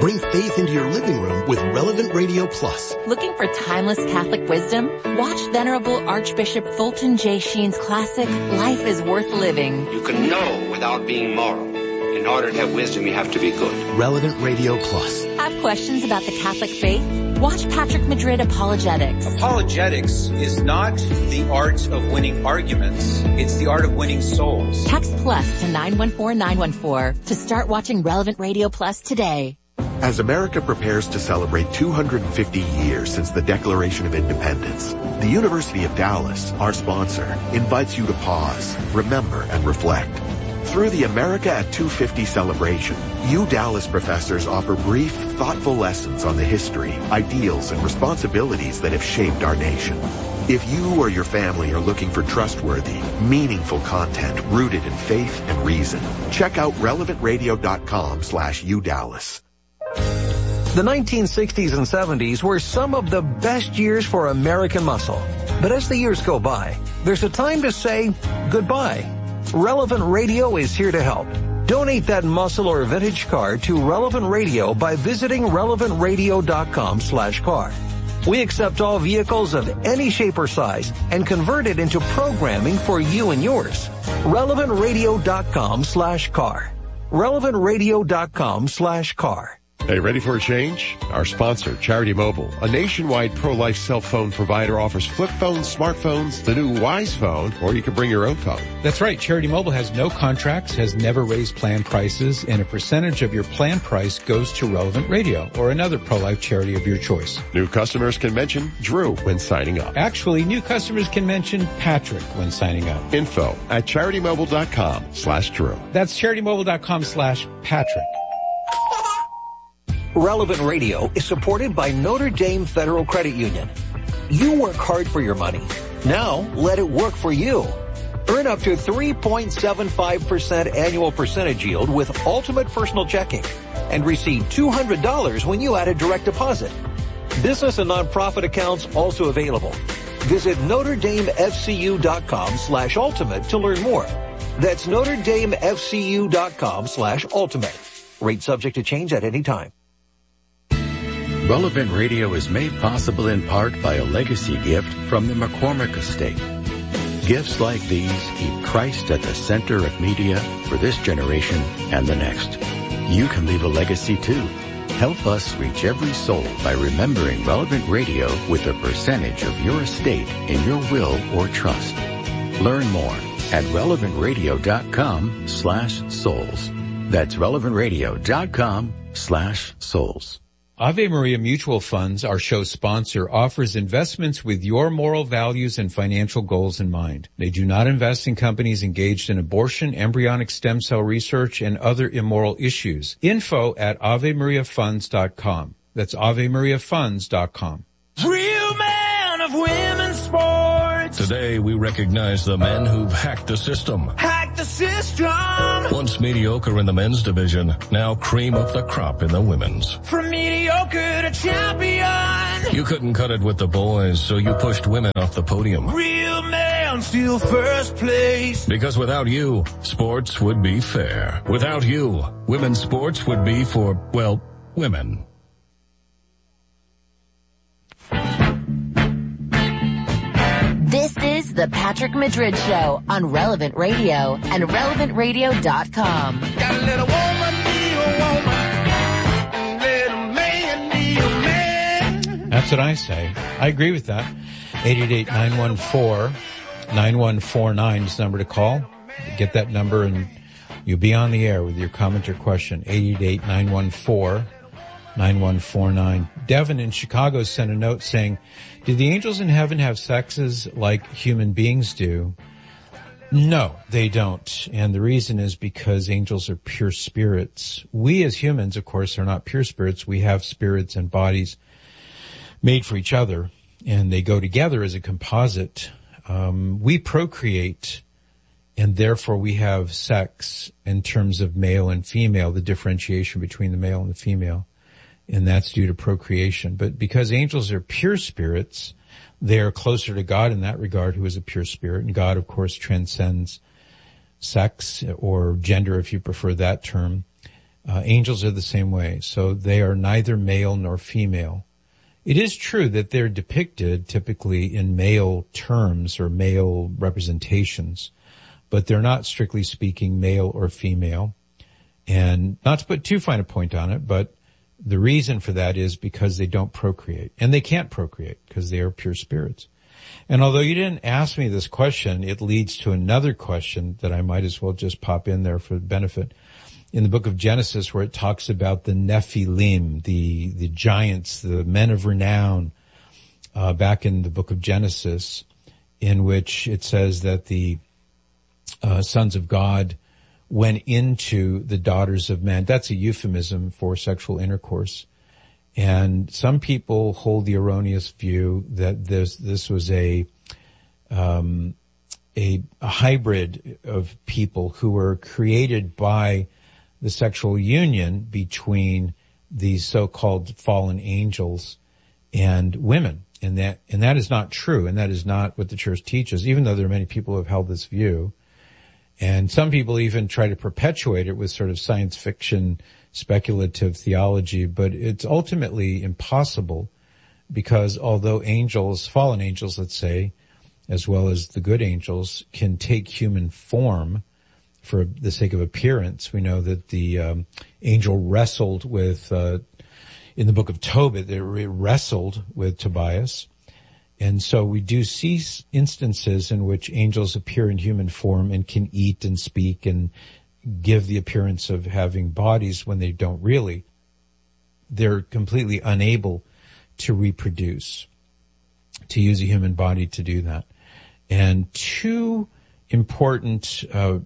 Bring faith into your living room with Relevant Radio Plus. Looking for timeless Catholic wisdom? Watch Venerable Archbishop Fulton J. Sheen's classic, Life is Worth Living. You can know without being moral. In order to have wisdom, you have to be good. Relevant Radio Plus. Have questions about the Catholic faith? Watch Patrick Madrid Apologetics. Apologetics is not the art of winning arguments. It's the art of winning souls. Text plus to 914914 to start watching Relevant Radio Plus today. As America prepares to celebrate 250 years since the Declaration of Independence, the University of Dallas, our sponsor, invites you to pause, remember, and reflect. Through the America at 250 celebration, Dallas professors offer brief, thoughtful lessons on the history, ideals, and responsibilities that have shaped our nation. If you or your family are looking for trustworthy, meaningful content rooted in faith and reason, check out relevantradio.com/UDallas. The 1960s and 70s were some of the best years for American muscle. But as the years go by, there's a time to say goodbye. Relevant Radio is here to help. Donate that muscle or vintage car to Relevant Radio by visiting relevantradio.com/car. We accept all vehicles of any shape or size and convert it into programming for you and yours. relevantradio.com/car. relevantradio.com/car. Hey, ready for a change? Our sponsor, Charity Mobile, a nationwide pro-life cell phone provider, offers flip phones, smartphones, the new Wise phone, or you can bring your own phone. That's right. Charity Mobile has no contracts, has never raised plan prices, and a percentage of your plan price goes to Relevant Radio or another pro-life charity of your choice. New customers can mention Drew when signing up. Actually, new customers can mention Patrick when signing up. Info at CharityMobile.com/Drew. That's CharityMobile.com/Patrick. Relevant Radio is supported by Notre Dame Federal Credit Union. You work hard for your money. Now, let it work for you. Earn up to 3.75% annual percentage yield with Ultimate Personal Checking and receive $200 when you add a direct deposit. Business and nonprofit accounts also available. Visit NotreDameFCU.com/ultimate to learn more. That's NotreDameFCU.com/ultimate. Rate subject to change at any time. Relevant Radio is made possible in part by a legacy gift from the McCormick Estate. Gifts like these keep Christ at the center of media for this generation and the next. You can leave a legacy too. Help us reach every soul by remembering Relevant Radio with a percentage of your estate in your will or trust. Learn more at relevantradio.com/souls. That's relevantradio.com/souls. Ave Maria Mutual Funds, our show sponsor, offers investments with your moral values and financial goals in mind. They do not invest in companies engaged in abortion, embryonic stem cell research, and other immoral issues. Info at AveMariaFunds.com. That's AveMariaFunds.com. Real man of women's sports. Today we recognize the men who've hacked the system. Hacked the system. Once mediocre in the men's division, now cream of the crop in the women's. From mediocre to champion. You couldn't cut it with the boys, so you pushed women off the podium. Real man, still first place. Because without you, sports would be fair. Without you, women's sports would be for, well, women. This is the Patrick Madrid Show on Relevant Radio and RelevantRadio.com. Got a little woman, be a woman. Little man, be a man. That's what I say. I agree with that. 888-914-9149 is the number to call. Get that number and you'll be on the air with your comment or question. 888-914-9149. Devin in Chicago sent a note saying, do the angels in heaven have sexes like human beings do? No, they don't. And the reason is because angels are pure spirits. We as humans, of course, are not pure spirits. We have spirits and bodies made for each other, and they go together as a composite. We procreate, and therefore we have sex in terms of male and female, the differentiation between the male and the female. And that's due to procreation. But because angels are pure spirits, they are closer to God in that regard, who is a pure spirit. And God, of course, transcends sex or gender, if you prefer that term. Angels are the same way. So they are neither male nor female. It is true that they're depicted typically in male terms or male representations, but they're not strictly speaking male or female. And not to put too fine a point on it, but the reason for that is because they don't procreate. And they can't procreate because they are pure spirits. And although you didn't ask me this question, it leads to another question that I might as well just pop in there for benefit. In the book of Genesis, where it talks about the Nephilim, the giants, the men of renown, back in the book of Genesis, in which it says that the sons of God went into the daughters of men. That's a euphemism for sexual intercourse. And some people hold the erroneous view that this was a hybrid of people who were created by the sexual union between these so-called fallen angels and women. And that is not true. And that is not what the church teaches, even though there are many people who have held this view. And some people even try to perpetuate it with sort of science fiction speculative theology, but it's ultimately impossible because although angels, fallen angels, let's say, as well as the good angels, can take human form for the sake of appearance, we know that the angel wrestled with, in the book of Tobit, it wrestled with Tobias. And so we do see instances in which angels appear in human form and can eat and speak and give the appearance of having bodies when they don't really. They're completely unable to reproduce, to use a human body to do that. And two important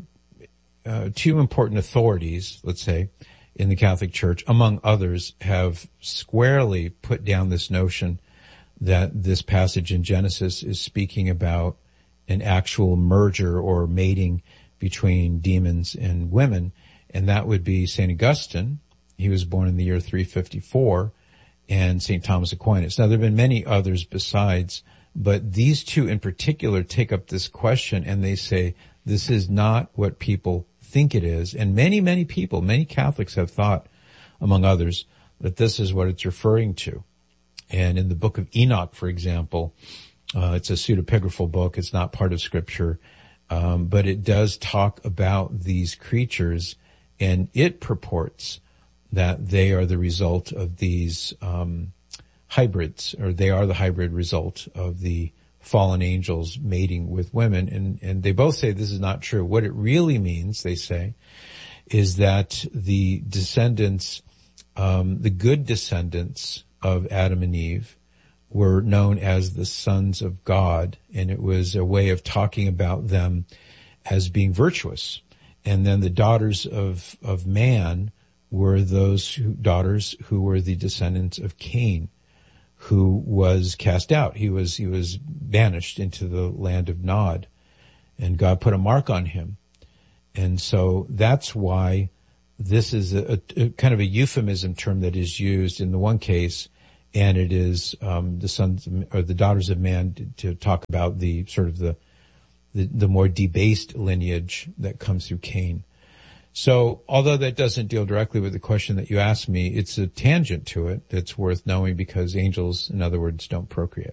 authorities, let's say, in the Catholic Church, among others, have squarely put down this notion that this passage in Genesis is speaking about an actual merger or mating between demons and women, and that would be St. Augustine. He was born in the year 354, and St. Thomas Aquinas. Now, there have been many others besides, but these two in particular take up this question, and they say this is not what people think it is. And many, many people, many Catholics have thought, among others, that this is what it's referring to. And in the book of Enoch, for example, it's a pseudepigraphal book. It's not part of Scripture. But it does talk about these creatures, and it purports that they are the result of these hybrids, or they are the hybrid result of the fallen angels mating with women. And they both say this is not true. What it really means, they say, is that the descendants, the good descendants of Adam and Eve, were known as the sons of God, and it was a way of talking about them as being virtuous. And then the daughters of man were those daughters who were the descendants of Cain, who was cast out. He was banished into the land of Nod, and God put a mark on him. And so that's why this is a kind of a euphemism term that is used in the one case, and it is the sons or the daughters of man to talk about the sort of the more debased lineage that comes through Cain. So although that doesn't deal directly with the question that you asked me, it's a tangent to it that's worth knowing because angels, in other words, don't procreate.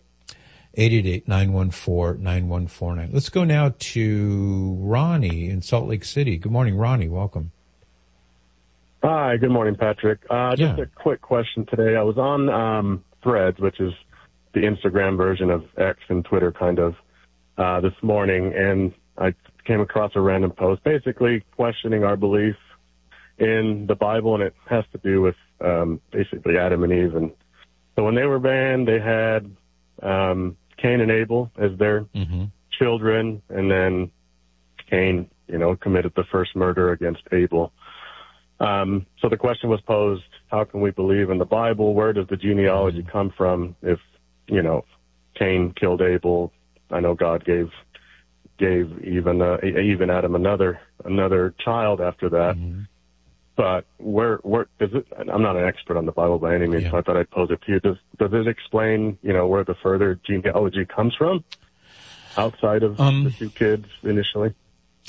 888-914-9149. Let's go now to Ronnie in Salt Lake City. Good morning, Ronnie. Welcome. Hi, good morning, Patrick. Just a quick question today. I was on Threads, which is the Instagram version of X and Twitter kind of, this morning, and I came across a random post basically questioning our belief in the Bible, and it has to do with basically Adam and Eve. And so when they were banned, they had Cain and Abel as their children, and then Cain, committed the first murder against Abel. So the question was posed, how can we believe in the Bible? Where does the genealogy come from? If, Cain killed Abel, I know God gave even Adam another child after that. But where is it? I'm not an expert on the Bible by any means, so I thought I'd pose it to you. Does it explain, where the further genealogy comes from outside of the two kids initially?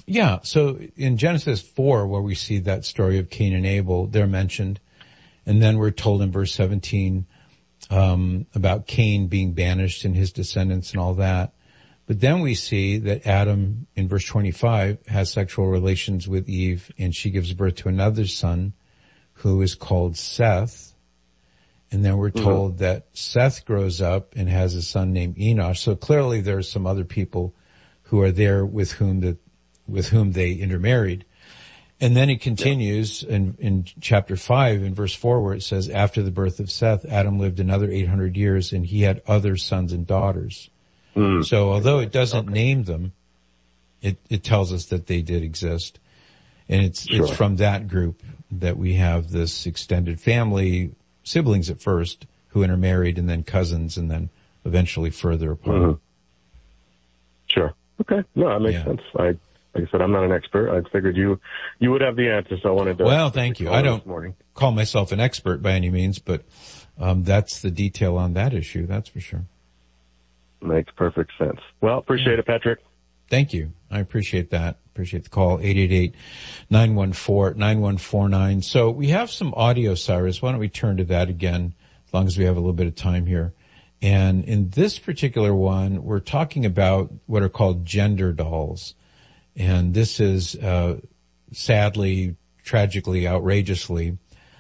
Yeah. So in Genesis 4, where we see that story of Cain and Abel, they're mentioned. And then we're told in verse 17, about Cain being banished and his descendants and all that. But then we see that Adam, in verse 25, has sexual relations with Eve, and she gives birth to another son who is called Seth. And then we're told that Seth grows up and has a son named Enosh. So clearly there's some other people who are there with whom they intermarried. And then it continues in chapter 5 in verse 4 where it says, after the birth of Seth, Adam lived another 800 years and he had other sons and daughters. So although it doesn't name them, it tells us that they did exist. And it's from that group that we have this extended family, siblings at first, who intermarried, and then cousins, and then eventually further apart. Sure. Okay. No, that makes sense. Like I said, I'm not an expert. I figured you would have the answer, so I wanted to. Well, thank you. I don't call myself an expert by any means, but that's the detail on that issue, that's for sure. Makes perfect sense. Well, appreciate it, Patrick. Thank you. I appreciate that. Appreciate the call. 888-914-9149. So we have some audio, Cyrus. Why don't we turn to that again, as long as we have a little bit of time here. And in this particular one, we're talking about what are called gender dolls. And this is, sadly, tragically, outrageously,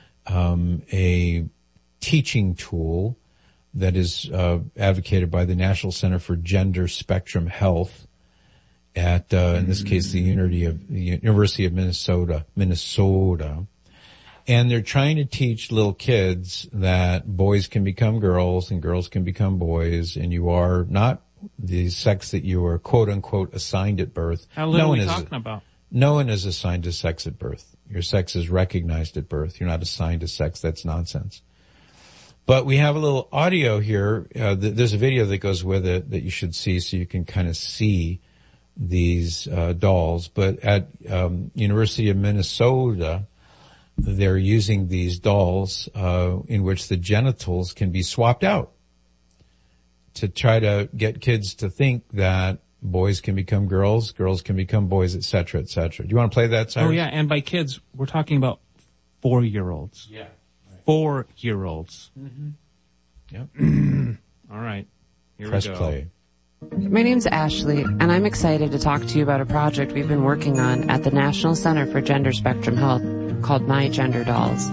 a teaching tool that is advocated by the National Center for Gender Spectrum Health at, in this case, the University of Minnesota. And they're trying to teach little kids that boys can become girls and girls can become boys, and you are not the sex that you are, quote unquote, assigned at birth. How little are we talking about? No one is assigned to sex at birth. Your sex is recognized at birth. You're not assigned to sex. That's nonsense. But we have a little audio here. There's a video that goes with it that you should see so you can kind of see these dolls. But at University of Minnesota, they're using these dolls in which the genitals can be swapped out to try to get kids to think that boys can become girls, girls can become boys, et cetera, et cetera. Do you want to play that, Cyrus? Oh, yeah, and by kids, we're talking about 4-year-olds. Yeah. 4-year-olds. Mm-hmm. Yep. All right. Here Press we go. play. My name's Ashley, and I'm excited to talk to you about a project we've been working on at the National Center for Gender Spectrum Health called My Gender Dolls.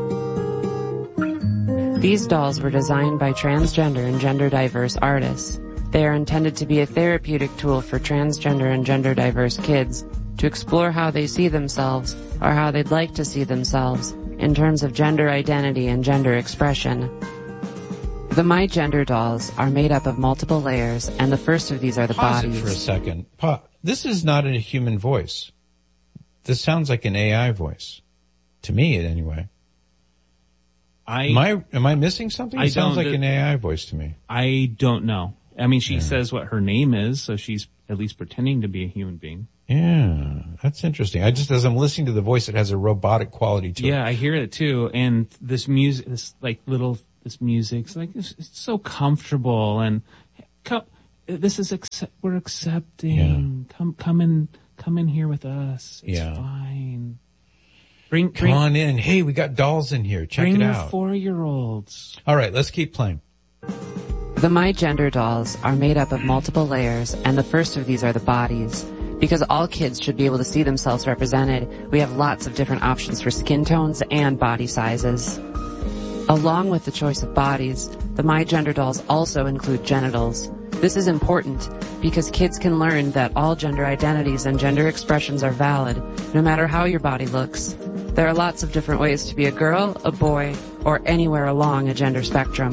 These dolls were designed by transgender and gender diverse artists. They are intended to be a therapeutic tool for transgender and gender diverse kids to explore how they see themselves or how they'd like to see themselves in terms of gender identity and gender expression. The My Gender dolls are made up of multiple layers, and the first of these are the Pause bodies. it for a second. This is not a human voice. This sounds like an AI voice. To me, anyway. Am I missing something? It sounds like an AI voice to me. I don't know. I mean, she says what her name is, so she's at least pretending to be a human being. Yeah, that's interesting. As I'm listening to the voice, it has a robotic quality to it. Yeah, I hear it too. And this music, this music's like, it's so comfortable, and this is, we're accepting. Yeah. Come in here with us. It's fine. Come on in. Hey, we got dolls in here. Check it out. Bring your 4-year-olds. All right, let's keep playing. The My Gender dolls are made up of multiple layers, and the first of these are the bodies. Because all kids should be able to see themselves represented, we have lots of different options for skin tones and body sizes. Along with the choice of bodies, the My Gender dolls also include genitals. This is important because kids can learn that all gender identities and gender expressions are valid, no matter how your body looks. There are lots of different ways to be a girl, a boy, or anywhere along a gender spectrum.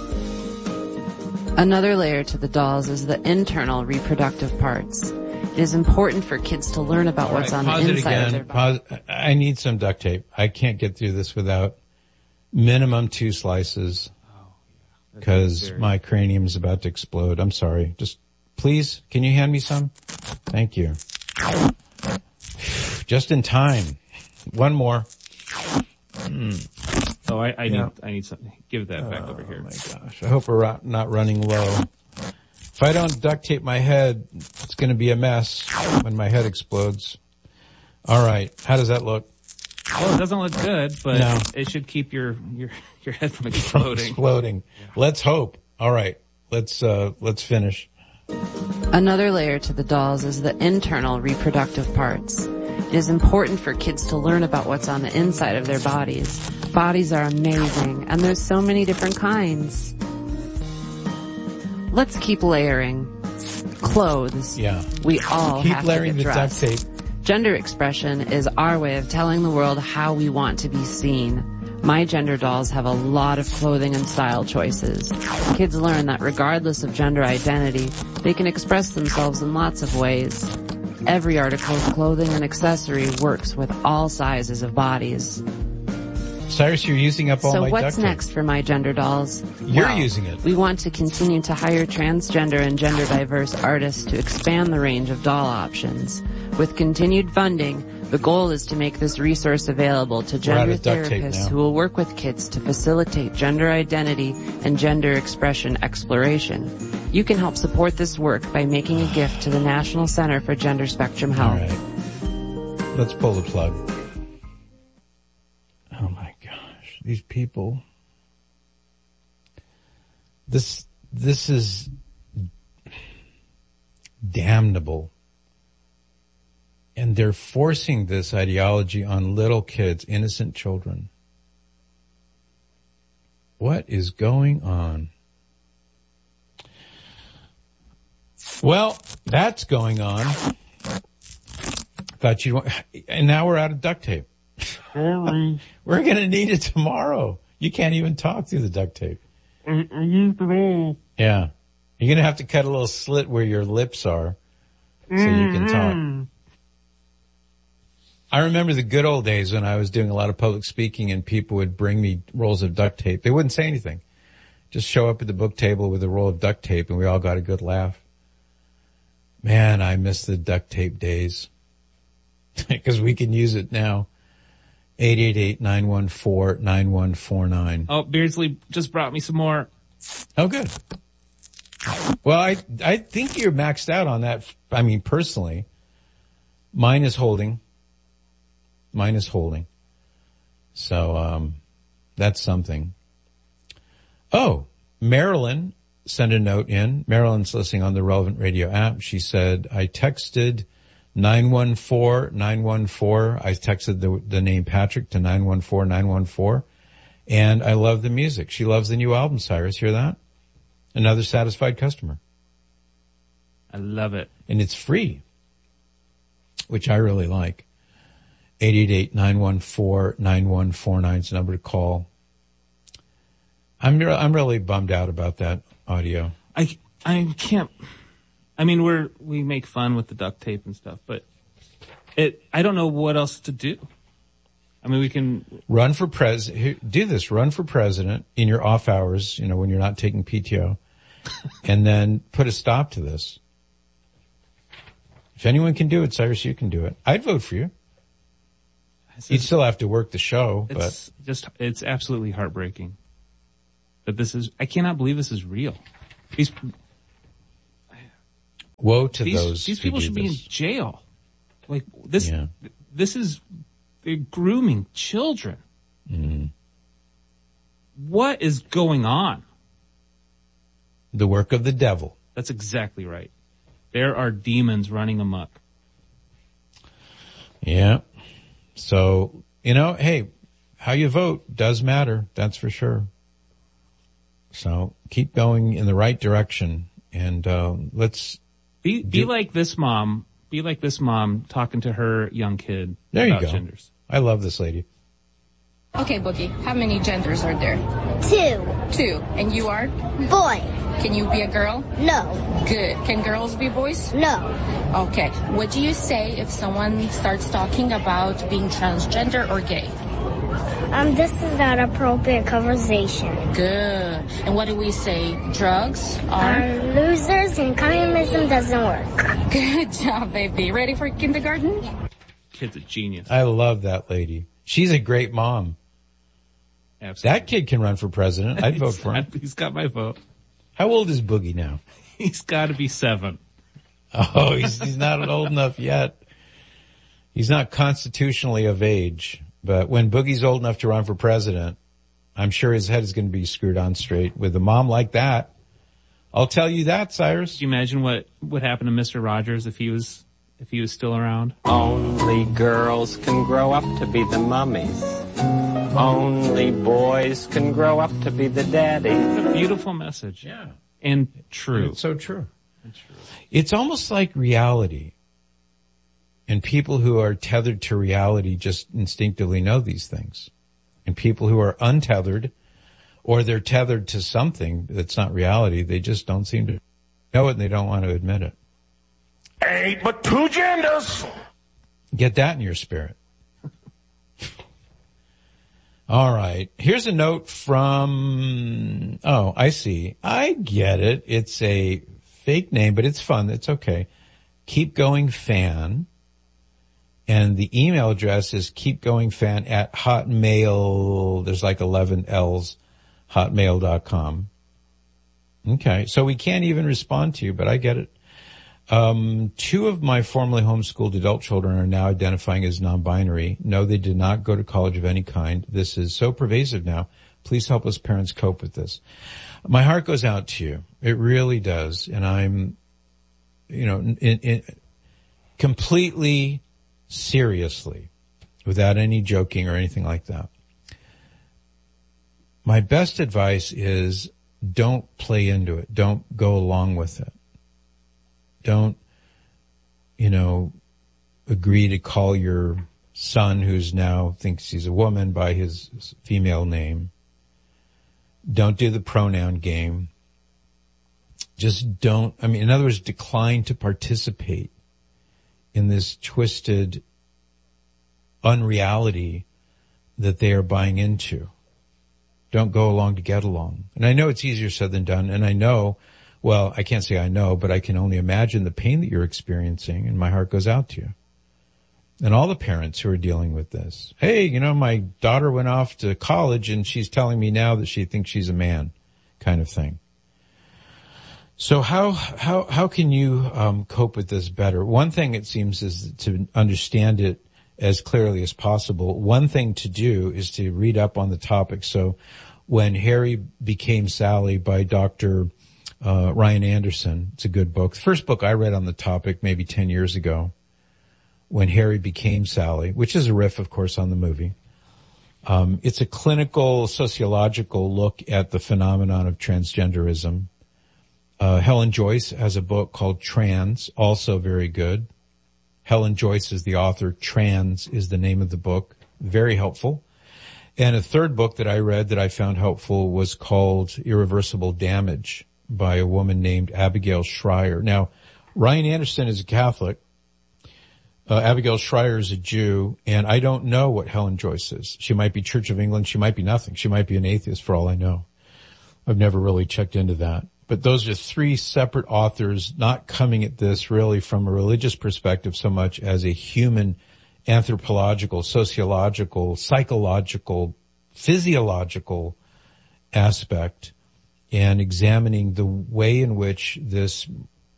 Another layer to the dolls is the internal reproductive parts. It is important for kids to learn about what's on the inside of their body. I need some duct tape. I can't get through this without minimum 2 slices because my cranium is about to explode. I'm sorry. Just please, can you hand me some? Thank you. Just in time. One more. Oh, I need something. Give that back over here. Oh my gosh. I hope we're not running low. If I don't duct tape my head, it's going to be a mess when my head explodes. All right. How does that look? Well, it doesn't look good, but No. it should keep your head from exploding. Exploding. Let's hope. All right. Let's finish. Another layer to the dolls is the internal reproductive parts. It is important for kids to learn about what's on the inside of their bodies. Bodies are amazing, and there's so many different kinds. Let's keep layering. Clothes. Yeah. We all Keep have to layering get the dressed. duct tape. Gender expression is our way of telling the world how we want to be seen. My gender dolls have a lot of clothing and style choices. Kids learn that regardless of gender identity, they can express themselves in lots of ways. Every article of clothing and accessory works with all sizes of bodies. Cyrus, you're using up all So my duct what's tape. next for my gender dolls? You're Well, using it. We want to continue to hire transgender and gender diverse artists to expand the range of doll options. With continued funding, the goal is to make this resource available to We're out gender of duct tape therapists now. who will work with kids to facilitate gender identity and gender expression exploration. You can help support this work by making a gift to the National Center for Gender Spectrum Health. All right. Let's pull the plug. Oh my gosh. These people. This is damnable. And they're forcing this ideology on little kids, innocent children. What is going on? Well, that's going on. Thought you'd want, and now we're out of duct tape. We're going to need it tomorrow. You can't even talk through the duct tape. I used it all. Yeah. You're going to have to cut a little slit where your lips are so you can talk. I remember the good old days when I was doing a lot of public speaking and people would bring me rolls of duct tape. They wouldn't say anything. Just show up at the book table with a roll of duct tape and we all got a good laugh. Man, I miss the duct tape days because we can use it now. 888-914-9149. Oh, Beardsley just brought me some more. Oh, good. Well, I think you're maxed out on that. I mean, personally, mine is holding. So, that's something. Oh, Marilyn sent a note in. Marilyn's listening on the Relevant Radio app. She said, I texted 914-914. I texted the name Patrick to 914-914. And I love the music. She loves the new album, Cyrus. Hear that? Another satisfied customer. I love it. And it's free, which I really like. 888-914-9149 is the number to call. I'm really bummed out about that audio. I can't. I mean, we make fun with the duct tape and stuff, but I don't know what else to do. I mean, we can run for president. Do this. Run for president in your off hours. You know, when you're not taking PTO, and then put a stop to this. If anyone can do it, Cyrus, you can do it. I'd vote for you. You'd still have to work the show, but it's absolutely heartbreaking that I cannot believe this is real. Woe to those. These people should be in jail. Like this, this is, they're grooming children. Mm. What is going on? The work of the devil. That's exactly right. There are demons running amok. Yeah. So, hey, how you vote does matter. That's for sure. So keep going in the right direction and, let's be like this mom. Be like this mom talking to her young kid there about you go. genders. I love this lady. Okay, Boogie, how many genders are there? 2. And you are? Boy. Can you be a girl? No. Good. Can girls be boys? No. Okay. What do you say if someone starts talking about being transgender or gay? This is not appropriate conversation. Good. And what do we say? Drugs are? Losers and communism doesn't work. Good job, baby. Ready for kindergarten? Kid's a genius. I love that lady. She's a great mom. Absolutely. That kid can run for president. I'd vote for him. He's got my vote. How old is Boogie now? He's got to be 7. Oh, he's not old enough yet. He's not constitutionally of age. But when Boogie's old enough to run for president, I'm sure his head is going to be screwed on straight with a mom like that. I'll tell you that, Cyrus. Can you imagine what would happen to Mr. Rogers if he was still around? Only girls can grow up to be the mummies. Only boys can grow up to be the daddy. What a beautiful message. Yeah. And true. And it's so true. It's almost like reality. And people who are tethered to reality just instinctively know these things. And people who are untethered, or they're tethered to something that's not reality, they just don't seem to know it and they don't want to admit it. Ain't but 2 genders. Get that in your spirit. All right. Here's a note from, oh, I see. I get it. It's a fake name, but it's fun. It's okay. Keep Going Fan. And the email address is keepgoingfan@hotmail. There's like 11 L's, hotmail.com. Okay. So we can't even respond to you, but I get it. 2 of my formerly homeschooled adult children are now identifying as non-binary. No, they did not go to college of any kind. This is so pervasive now. Please help us parents cope with this. My heart goes out to you. It really does. And I'm, completely seriously, without any joking or anything like that. My best advice is don't play into it. Don't go along with it. Don't, agree to call your son, who's now thinks he's a woman, by his female name. Don't do the pronoun game. Just don't, in other words, decline to participate in this twisted unreality that they are buying into. Don't go along to get along. And I know it's easier said than done, and I know, well, I can't say I know, but I can only imagine the pain that you're experiencing, and my heart goes out to you. And all the parents who are dealing with this. Hey, my daughter went off to college and she's telling me now that she thinks she's a man, kind of thing. So how can you cope with this better? One thing, it seems, is to understand it as clearly as possible. One thing to do is to read up on the topic. So when Harry Became Sally by Dr. Ryan Anderson, it's a good book. The first book I read on the topic maybe 10 years ago, When Harry Became Sally, which is a riff, of course, on the movie. It's a clinical, sociological look at the phenomenon of transgenderism. Helen Joyce has a book called Trans, also very good. Helen Joyce is the author. Trans is the name of the book. Very helpful. And a third book that I read that I found helpful was called Irreversible Damage by a woman named Abigail Schreier. Now, Ryan Anderson is a Catholic. Abigail Schreier is a Jew, and I don't know what Helen Joyce is. She might be Church of England. She might be nothing. She might be an atheist for all I know. I've never really checked into that. But those are 3 separate authors, not coming at this really from a religious perspective so much as a human, anthropological, sociological, psychological, physiological aspect, and examining the way in which this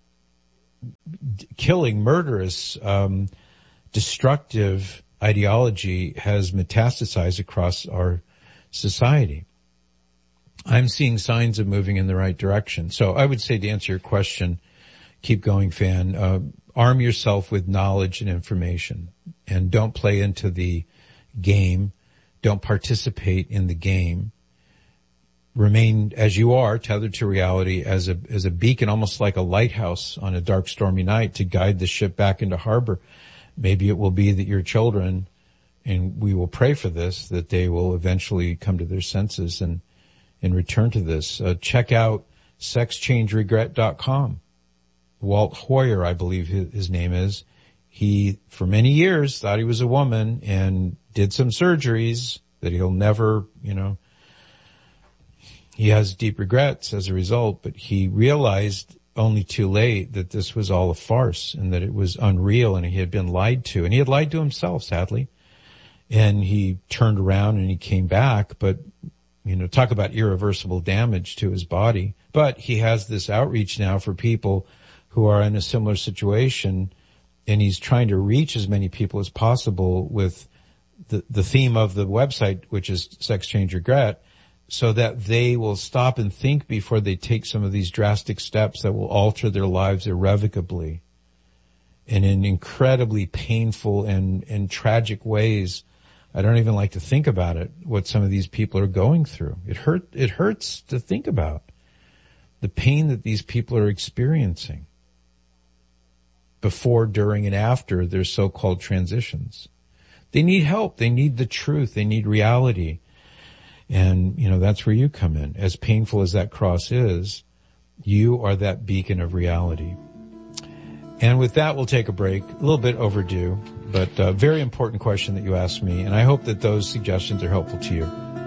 killing, murderous, destructive ideology has metastasized across our society. I'm seeing signs of moving in the right direction. So I would say, to answer your question, keep going, fan, arm yourself with knowledge and information, and don't play into the game. Don't participate in the game. Remain as you are, tethered to reality, as a beacon, almost like a lighthouse on a dark, stormy night, to guide the ship back into harbor. Maybe it will be that your children, and we will pray for this, that they will eventually come to their senses and return to this. Check out sexchangeregret.com. Walt Hoyer, I believe his name is. He, for many years, thought he was a woman and did some surgeries that he'll never, he has deep regrets as a result, but he realized only too late that this was all a farce and that it was unreal and he had been lied to. And he had lied to himself, sadly. And he turned around and he came back, but talk about irreversible damage to his body. But he has this outreach now for people who are in a similar situation, and he's trying to reach as many people as possible with the theme of the website, which is Sex Change Regret, so that they will stop and think before they take some of these drastic steps that will alter their lives irrevocably and in incredibly painful and tragic ways. I don't even like to think about it, what some of these people are going through. It hurts to think about the pain that these people are experiencing before, during, and after their so-called transitions. They need help. They need the truth. They need reality. And, that's where you come in. As painful as that cross is, you are that beacon of reality. And with that, we'll take a break. A little bit overdue, but a very important question that you asked me. And I hope that those suggestions are helpful to you.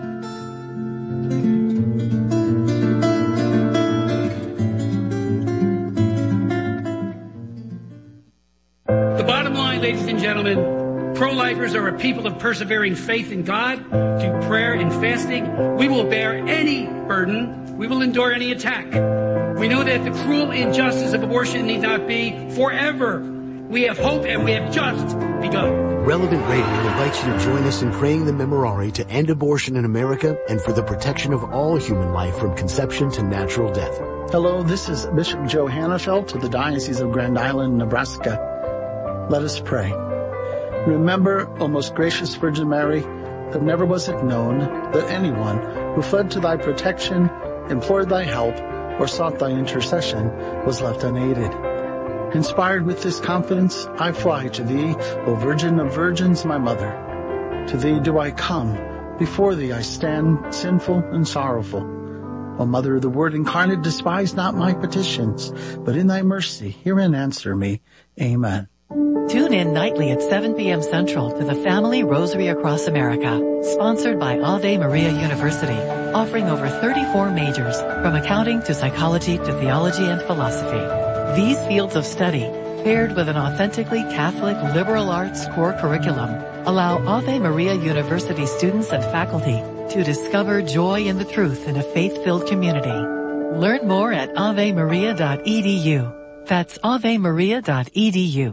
The bottom line, ladies and gentlemen, pro-lifers are a people of persevering faith in God, through prayer and fasting. We will bear any burden. We will endure any attack. We know that the cruel injustice of abortion need not be forever. We have hope, and we have just begun. Relevant Radio invites you to join us in praying the Memorare to end abortion in America and for the protection of all human life from conception to natural death. Hello, this is Bishop Joe Hannafelt of the Diocese of Grand Island, Nebraska. Let us pray. Remember, O most gracious Virgin Mary, that never was it known that anyone who fled to thy protection, implored thy help, or sought thy intercession was left unaided. Inspired with this confidence, I fly to thee, O Virgin of Virgins, my mother. To thee do I come, before thee I stand, sinful and sorrowful. O Mother of the Word incarnate, despise not my petitions, but in thy mercy hear and answer me. Amen. Tune in nightly at 7 p.m. Central to the Family Rosary Across America, sponsored by Ave Maria University, offering over 34 majors, from accounting to psychology to theology and philosophy. These fields of study, paired with an authentically Catholic liberal arts core curriculum, allow Ave Maria University students and faculty to discover joy in the truth in a faith-filled community. Learn more at avemaria.edu. That's avemaria.edu.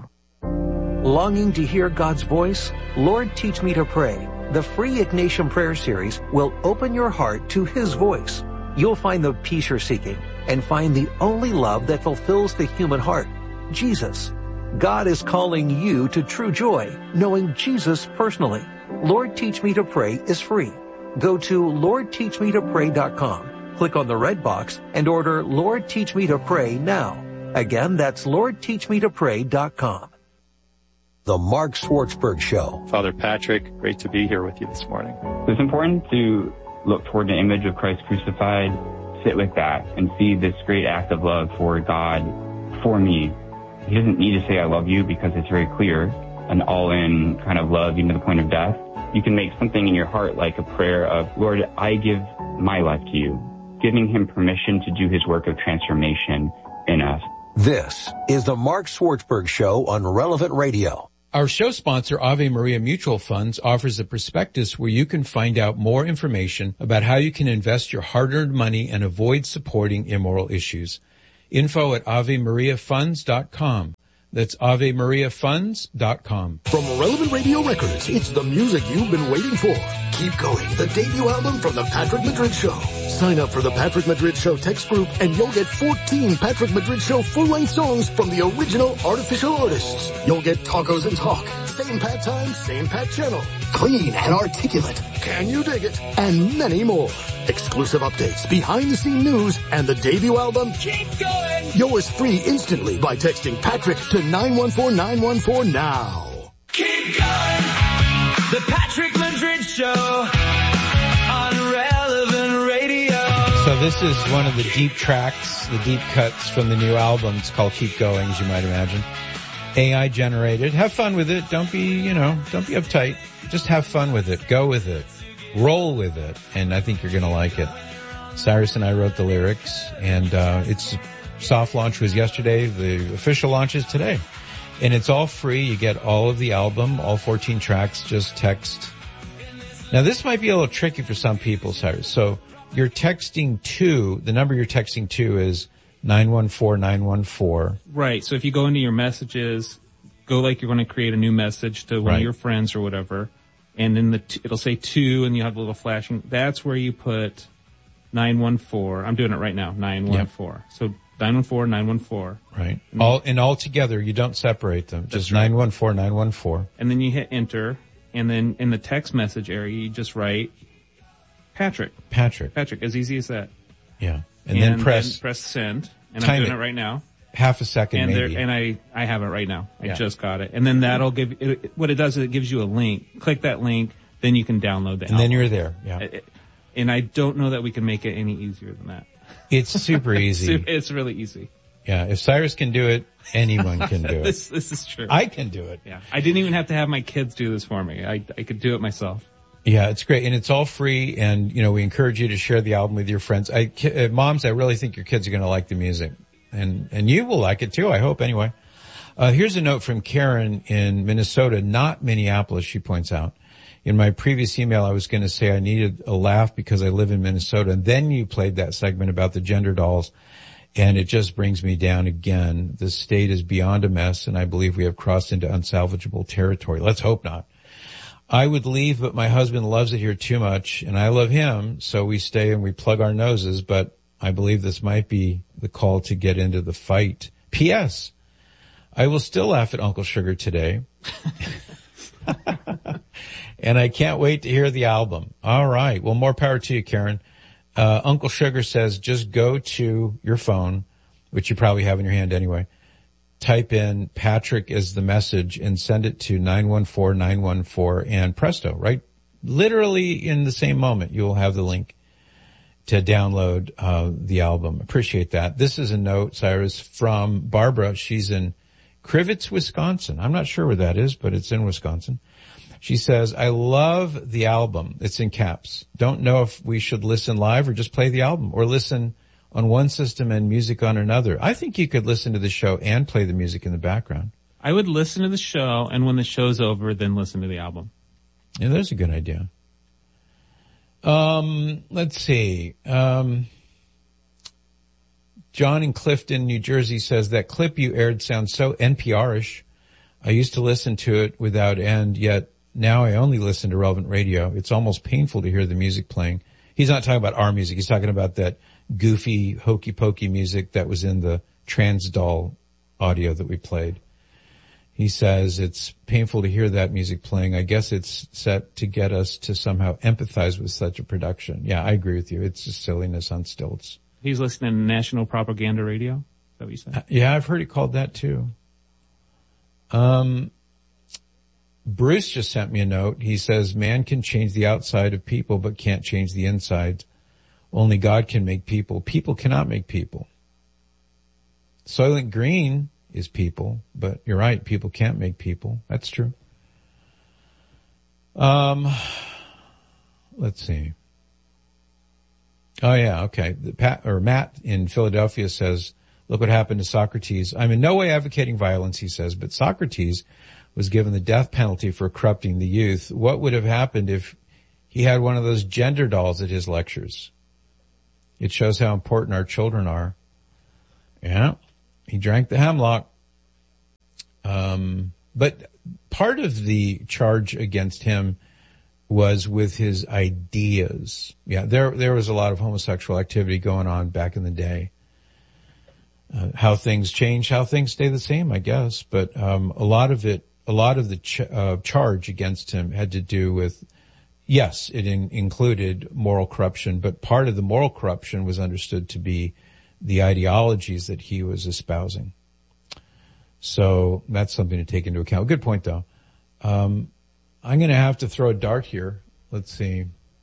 Longing to hear God's voice? Lord, Teach Me to Pray. The free Ignatian Prayer Series will open your heart to His voice. You'll find the peace you're seeking and find the only love that fulfills the human heart, Jesus. God is calling you to true joy, knowing Jesus personally. Lord, Teach Me to Pray is free. Go to LordTeachMeToPray.com. Click on the red box and order Lord, Teach Me to Pray now. Again, that's LordTeachMeToPray.com. The Mark Schwartzberg Show. Father Patrick, great to be here with you this morning. It's important to look toward the image of Christ crucified, sit with that, and see this great act of love for God, for me. He doesn't need to say I love you because it's very clear, an all-in kind of love, even to the point of death. You can make something in your heart like a prayer of, Lord, I give my life to you, giving Him permission to do His work of transformation in us. This is the Mark Schwartzberg Show on Relevant Radio. Our show sponsor, Ave Maria Mutual Funds, offers a prospectus where you can find out more information about how you can invest your hard-earned money and avoid supporting immoral issues. Info at AveMariaFunds.com. That's AveMariaFunds.com. From Relevant Radio Records, it's the music you've been waiting for. Keep Going, the debut album from The Patrick Madrid Show. Sign up for The Patrick Madrid Show text group and you'll get 14 Patrick Madrid Show full-length songs from the original artificial artists. You'll get Tacos and Talk, Same Pat Time, Same Pat Channel, Clean and Articulate, Can You Dig It, and many more. Exclusive updates, behind-the-scene news, and the debut album, Keep Going! Yours free instantly by texting Patrick to 914914 now. Keep going! The Patrick Madrid Show on Relevant Radio. So this is one of the deep tracks, the deep cuts from the new album. It's called Keep Going, as you might imagine. AI generated. Have fun with it. Don't be uptight. Just have fun with it. Go with it. Roll with it. And I think you're going to like it. Cyrus and I wrote the lyrics, and its soft launch was yesterday. The official launch is today. And it's all free. You get all of the album, all 14 tracks. Just text Now, this might be a little tricky for some people, Cyrus. So you're texting to, the number you're texting to is 914-914. Right. So if you go into your messages, go like you're going to create a new message to one of your friends or whatever, and then it'll say 2, and you have a little flashing. That's where you put 914. I'm doing it right now, 914. Yep. So 914-914. Right. All together, you don't separate them. Just 914-914. And then you hit enter, and then in the text message area, you just write Patrick. As easy as that. Yeah. And then press send. And I'm doing it right now. Half a second, maybe. And I have it right now. I just got it. And then that'll give what it does is it gives you a link. Click that link, then you can download the album. And then you're there. Yeah. And I don't know that we can make it any easier than that. It's super easy. It's really easy. Yeah. If Cyrus can do it, anyone can do it. This is true. I can do it. Yeah. I didn't even have to have my kids do this for me. I could do it myself. Yeah, it's great. And it's all free. And, we encourage you to share the album with your friends. Moms, I really think your kids are going to like the music. And you will like it too, I hope, anyway. Here's a note from Karen in Minnesota, not Minneapolis, she points out. In my previous email, I was going to say I needed a laugh because I live in Minnesota. And then you played that segment about the gender dolls. And it just brings me down again. The state is beyond a mess, and I believe we have crossed into unsalvageable territory. Let's hope not. I would leave, but my husband loves it here too much, and I love him, so we stay and we plug our noses, but I believe this might be the call to get into the fight. P.S. I will still laugh at Uncle Sugar today. And I can't wait to hear the album. All right. Well, more power to you, Karen. Uncle Sugar says just go to your phone, which you probably have in your hand anyway. Type in Patrick as the message and send it to 914-914 and presto, right? Literally in the same moment, you will have the link to download the album. Appreciate that. This is a note, Cyrus, from Barbara. She's in Crivitz, Wisconsin. I'm not sure where that is, but it's in Wisconsin. She says, I love the album. It's in caps. Don't know if we should listen live or just play the album or listen on one system and music on another. I think you could listen to the show and play the music in the background. I would listen to the show, and when the show's over, then listen to the album. Yeah, that's a good idea. Let's see. John in Clifton, New Jersey says, that clip you aired sounds so NPR-ish. I used to listen to it without end, yet now I only listen to Relevant Radio. It's almost painful to hear the music playing. He's not talking about our music. He's talking about that goofy, hokey-pokey music that was in the Transdoll audio that we played. He says it's painful to hear that music playing. I guess it's set to get us to somehow empathize with such a production. Yeah, I agree with you. It's just silliness on stilts. He's listening to National Propaganda Radio? Is that what you said? Yeah, I've heard it called that too. Bruce just sent me a note. He says, man can change the outside of people, but can't change the inside. Only God can make people. People cannot make people. Soylent Green is people, but you're right. People can't make people. That's true. Let's see. Oh yeah. Okay. Matt in Philadelphia says, look what happened to Socrates. I'm in no way advocating violence, he says, but Socrates was given the death penalty for corrupting the youth. What would have happened if he had one of those gender dolls at his lectures? It shows how important our children are. Yeah. He drank the hemlock. But part of the charge against him was with his ideas. Yeah, there was a lot of homosexual activity going on back in the day. How things change, how things stay the same, I guess. But a lot of the charge against him had to do with, yes, it included moral corruption, but part of the moral corruption was understood to be the ideologies that he was espousing. So that's something to take into account. Good point, though. I'm going to have to throw a dart here. Let's see.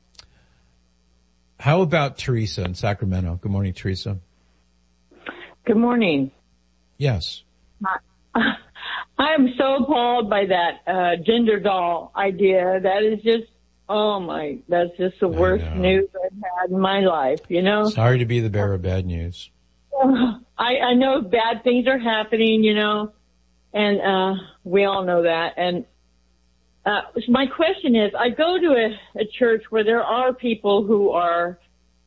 How about Teresa in Sacramento? Good morning, Teresa. Good morning. Yes. I'm so appalled by that gender doll idea. That is just, that's just the worst news I've had in my life, you know? Sorry to be the bearer of bad news. I know bad things are happening, you know, and we all know that. And my question is, I go to a church where there are people who are,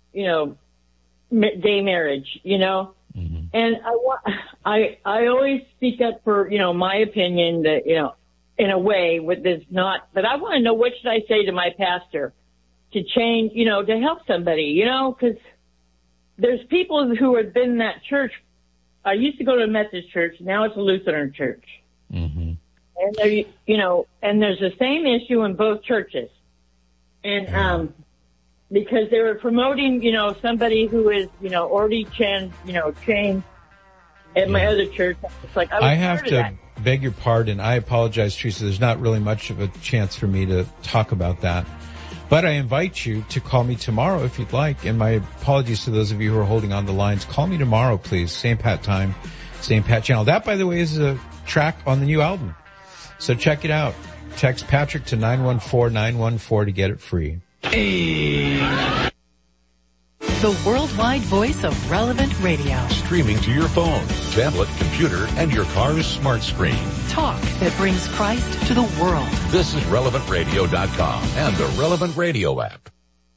gay marriage, and I always speak up for, my opinion that, in a way with this but I want to know what should I say to my pastor to change, to help somebody, because there's people who have been in that church. I used to go to a Methodist church. Now it's a Lutheran church. Mm-hmm. And and there's the same issue in both churches. And, because they were promoting, somebody who is, already changed at my other church. It's like, I have to beg your pardon. I apologize, Teresa. There's not really much of a chance for me to talk about that. But I invite you to call me tomorrow if you'd like. And my apologies to those of you who are holding on the lines. Call me tomorrow, please. Same Pat time, same Pat channel. That, by the way, is a track on the new album. So check it out. Text Patrick to 914-914 to get it free. The worldwide voice of Relevant Radio. Streaming to your phone, tablet, computer, and your car's smart screen. Talk that brings Christ to the world. This is RelevantRadio.com and the Relevant Radio app.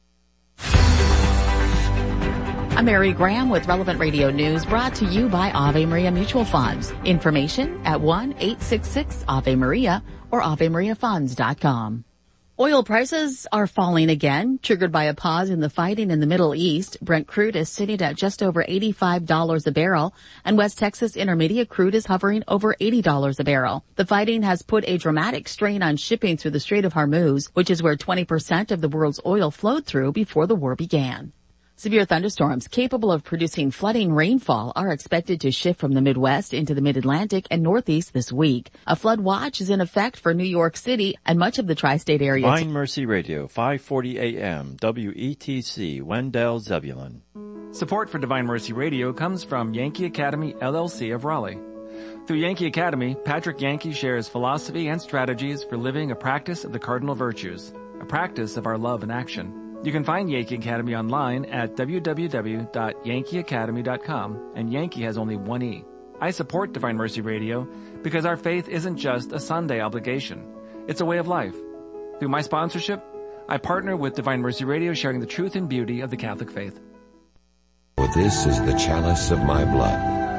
I'm Mary Graham with Relevant Radio News, brought to you by Ave Maria Mutual Funds. Information at 1-866-AVE-MARIA or AveMariaFunds.com. Oil prices are falling again, triggered by a pause in the fighting in the Middle East. Brent crude is sitting at just over $85 a barrel, and West Texas Intermediate crude is hovering over $80 a barrel. The fighting has put a dramatic strain on shipping through the Strait of Hormuz, which is where 20% of the world's oil flowed through before the war began. Severe thunderstorms capable of producing flooding rainfall are expected to shift from the Midwest into the Mid-Atlantic and Northeast this week. A flood watch is in effect for New York City and much of the tri-state area. Divine Mercy Radio, 540 AM, WETC, Wendell, Zebulon. Support for Divine Mercy Radio comes from Yankee Academy, LLC of Raleigh. Through Yankee Academy, Patrick Yankee shares philosophy and strategies for living a practice of the cardinal virtues, a practice of our love in action. You can find Yankee Academy online at www.yankeeacademy.com, and Yankee has only one E. I support Divine Mercy Radio because our faith isn't just a Sunday obligation. It's a way of life. Through my sponsorship, I partner with Divine Mercy Radio, sharing the truth and beauty of the Catholic faith. For this is the chalice of my blood.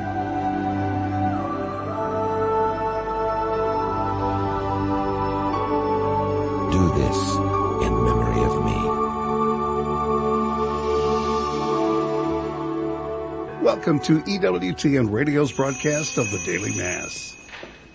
Do this in memory of me. Welcome to EWTN Radio's broadcast of the Daily Mass.